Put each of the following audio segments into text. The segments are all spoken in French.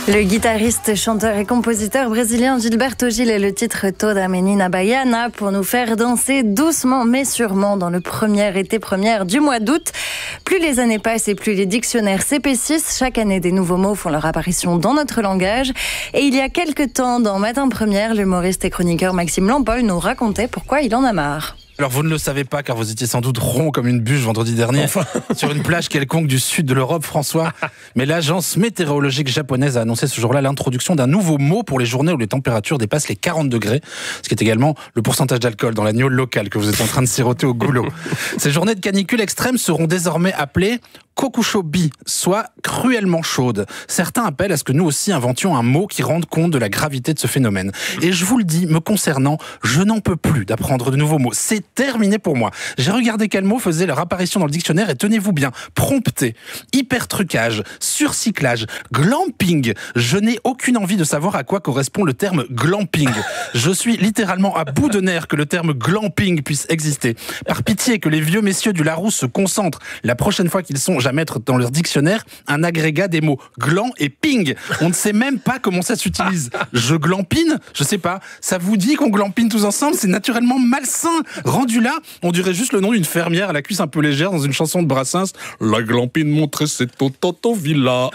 Le guitariste, chanteur et compositeur brésilien Gilberto Gil est le titre Toda Menina Baiana pour nous faire danser doucement mais sûrement dans le premier été première du mois d'août. Plus les années passent et plus les dictionnaires s'épaississent, chaque année des nouveaux mots font leur apparition dans notre langage. Et il y a quelques temps, dans Matin Première, l'humoriste et chroniqueur Maxime Lampol nous racontait pourquoi il en a marre. Alors vous ne le savez pas car vous étiez sans doute rond comme une bûche vendredi dernier sur une plage quelconque du sud de l'Europe, François. Mais l'agence météorologique japonaise a annoncé ce jour-là l'introduction d'un nouveau mot pour les journées où les températures dépassent les 40 degrés, ce qui est également le pourcentage d'alcool dans l'agneau local que vous êtes en train de siroter au goulot. Ces journées de canicule extrême seront désormais appelées kokushobi, soit cruellement chaude. Certains appellent à ce que nous aussi inventions un mot qui rende compte de la gravité de ce phénomène. Et je vous le dis, me concernant, je n'en peux plus d'apprendre de nouveaux mots. C'est terminé pour moi. J'ai regardé quels mots faisaient leur apparition dans le dictionnaire et tenez-vous bien, prompter, hypertrucage, surcyclage, glamping. Je n'ai aucune envie de savoir à quoi correspond le terme glamping. Je suis littéralement à bout de nerfs que le terme glamping puisse exister. Par pitié que les vieux messieurs du Larousse se concentrent la prochaine fois qu'ils songent à mettre dans leur dictionnaire un agrégat des mots gland et ping. On ne sait même pas comment ça s'utilise. Je glampine? Je sais pas. Ça vous dit qu'on glampine tous ensemble? C'est naturellement malsain. Rendu là, on dirait juste le nom d'une fermière à la cuisse un peu légère dans une chanson de Brassens. La glampine montrait ses au village.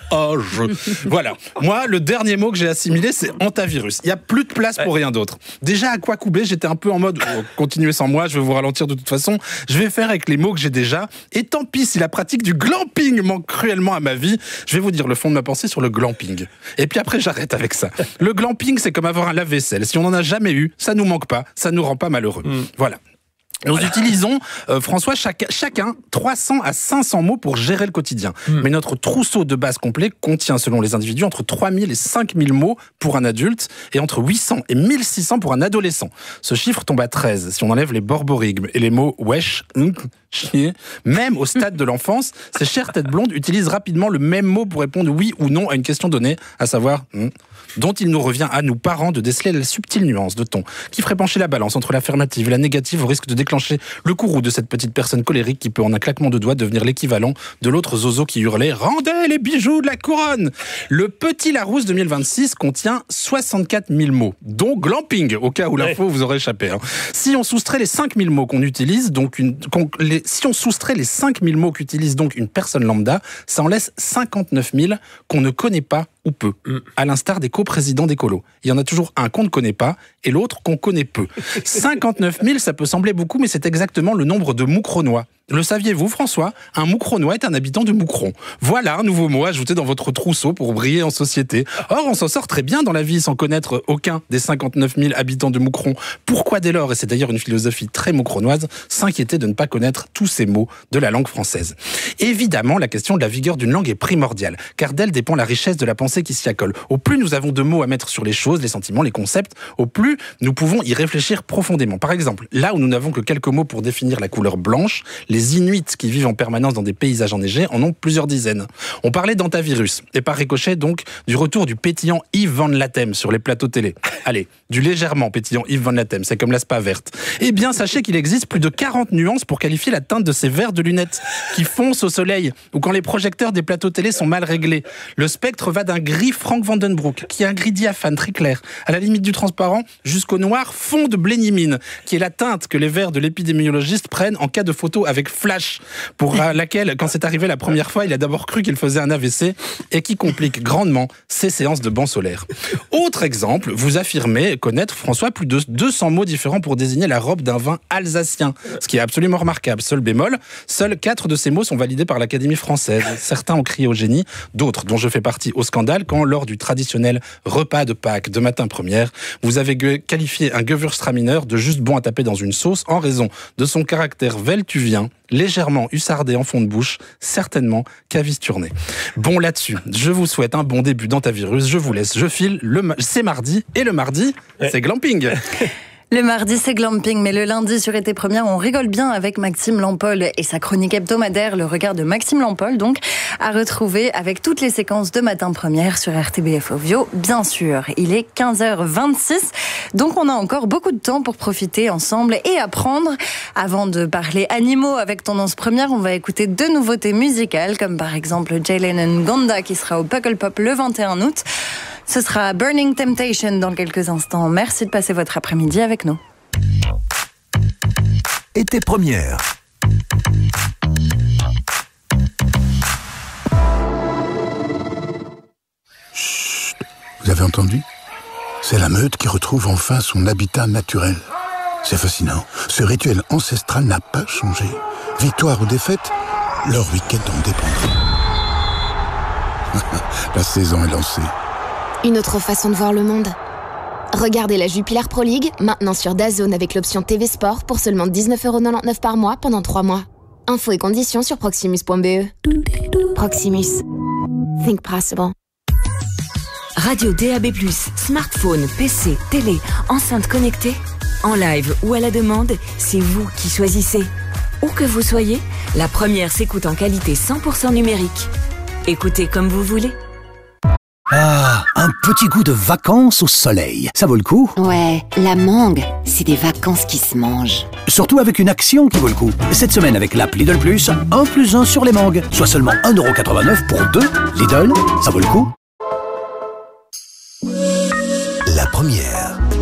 Voilà. Moi, le dernier mot que j'ai assimilé, c'est hantavirus. Il n'y a plus de place pour rien d'autre. Déjà, à quoi coubler, j'étais un peu en mode continuez sans moi, je vais vous ralentir de toute façon. Je vais faire avec les mots que j'ai déjà. Et tant pis si la pratique du glamping manque cruellement à ma vie. Je vais vous dire le fond de ma pensée sur le glamping. Et puis après, j'arrête avec ça. Le glamping, c'est comme avoir un lave-vaisselle. Si on n'en a jamais eu, ça nous manque pas, ça nous rend pas malheureux. Voilà. Nous utilisons, François, chacun 300 à 500 mots pour gérer le quotidien. Mais notre trousseau de base complet contient, selon les individus, entre 3000 et 5000 mots pour un adulte et entre 800 et 1600 pour un adolescent. Ce chiffre tombe à 13 si on enlève les borborigmes et les mots wesh, chier. Même au stade de l'enfance, ces chères têtes blondes utilisent rapidement le même mot pour répondre oui ou non à une question donnée, à savoir dont il nous revient à nous, parents, de déceler la subtile nuance de ton qui ferait pencher la balance entre l'affirmative et la négative au risque de déclencher le courroux de cette petite personne colérique qui peut en un claquement de doigts devenir l'équivalent de l'autre zozo qui hurlait « Rendez les bijoux de la couronne !» Le Petit Larousse 2026 contient 64 000 mots, dont glamping, au cas où l'info vous aurait échappé. Si on soustrait les 5 000 mots qu'on utilise, si on soustrait les 5 000 mots qu'utilise donc une personne lambda, ça en laisse 59 000 qu'on ne connaît pas ou peu, à l'instar des coprésidents d'écolo. Il y en a toujours un qu'on ne connaît pas et l'autre qu'on connaît peu. 59 000, ça peut sembler beaucoup, mais c'est exactement le nombre de Moucronois. Le saviez-vous, François? Un Moucronois est un habitant de Moucron. Voilà un nouveau mot ajouté dans votre trousseau pour briller en société. Or, on s'en sort très bien dans la vie sans connaître aucun des 59 000 habitants de Moucron. Pourquoi dès lors, et c'est d'ailleurs une philosophie très moucronoise, s'inquiéter de ne pas connaître tous ces mots de la langue française? Évidemment, la question de la vigueur d'une langue est primordiale, car d'elle dépend la richesse de la pensée qui s'y accole. Au plus nous avons de mots à mettre sur les choses, les sentiments, les concepts, au plus nous pouvons y réfléchir profondément. Par exemple, là où nous n'avons que quelques mots pour définir la couleur blanche, les Inuits qui vivent en permanence dans des paysages enneigés en ont plusieurs dizaines. On parlait d'hantavirus, et par ricochet donc du retour du pétillant Yves Van Latem sur les plateaux télé. Allez, du légèrement pétillant Yves Van Latem, c'est comme la spa verte. Eh bien, sachez qu'il existe plus de 40 nuances pour qualifier la teinte de ces verres de lunettes qui foncent au soleil ou quand les projecteurs des plateaux télé sont mal réglés. Le spectre va d'un gris Frank Vandenbroek, qui est un gris diaphane très clair, à la limite du transparent, jusqu'au noir fond de blénimine, qui est la teinte que les verres de l'épidémiologiste prennent en cas de photo avec flash, pour laquelle, quand c'est arrivé la première fois, il a d'abord cru qu'il faisait un AVC et qui complique grandement ses séances de banc solaire. Autre exemple, vous affirmez connaître, François, plus de 200 mots différents pour désigner la robe d'un vin alsacien, ce qui est absolument remarquable. Seul bémol, seuls 4 de ces mots sont validés par l'Académie française. Certains ont crié au génie, d'autres, dont je fais partie, au scandale, quand lors du traditionnel repas de Pâques de Matin Première, vous avez qualifié un Gewürztraminer de juste bon à taper dans une sauce en raison de son caractère veltuvien, légèrement hussardé en fond de bouche, certainement cavisturné. Bon, là-dessus, je vous souhaite un bon début d'hantavirus. Je vous laisse, je file. C'est mardi, et le mardi, c'est glamping. Le mardi, c'est glamping, mais le lundi, sur Été Première, on rigole bien avec Maxime Lampol et sa chronique hebdomadaire, le regard de Maxime Lampol, donc, à retrouver avec toutes les séquences de Matin Première sur RTBF Ovio, bien sûr. Il est 15h26, donc on a encore beaucoup de temps pour profiter ensemble et apprendre. Avant de parler animaux avec Tendance Première, on va écouter 2 nouveautés musicales, comme par exemple Jalen Ngonda qui sera au Pukkelpop le 21 août. Ce sera Burning Temptation dans quelques instants. Merci de passer votre après-midi avec nous. Été première. Chut, vous avez entendu ? C'est la meute qui retrouve enfin son habitat naturel. C'est fascinant. Ce rituel ancestral n'a pas changé. Victoire ou défaite, leur week-end en dépendra. La saison est lancée. Une autre façon de voir le monde. Regardez la Jupiler Pro League, maintenant sur DAZN avec l'option TV Sport pour seulement 19,99€ par mois pendant 3 mois. Infos et conditions sur proximus.be. Proximus. Think possible. Radio DAB+, smartphone, PC, télé, enceinte connectée. En live ou à la demande, c'est vous qui choisissez. Où que vous soyez, la première s'écoute en qualité 100% numérique. Écoutez comme vous voulez. Ah, un petit goût de vacances au soleil. Ça vaut le coup? Ouais, la mangue, c'est des vacances qui se mangent. Surtout avec une action qui vaut le coup. Cette semaine avec l'app Lidl Plus, 1 + 1 sur les mangues. Soit seulement 1,89€ pour 2. Lidl, ça vaut le coup? La première.